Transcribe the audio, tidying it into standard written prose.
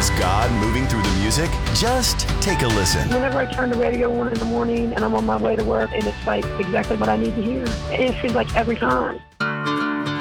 Was God moving through the music? Just take a listen. Whenever I turn the radio on in the morning and I'm on my way to work and it's like exactly what I need to hear, it seems like every time.